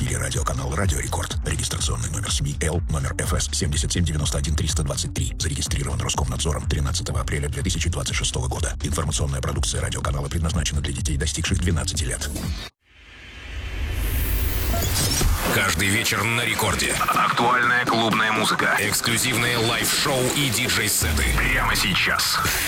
эфире радиоканал «Радио Рекорд». Регистрационный номер СМИ Л, номер ФС 7791-323. Зарегистрирован Роскомнадзором 13 апреля 2026 года. Информационная продукция радиоканала предназначена для детей, достигших 12 лет. Каждый вечер на рекорде. Актуальная клубная музыка. Эксклюзивные лайв-шоу и диджей-сеты. Прямо сейчас.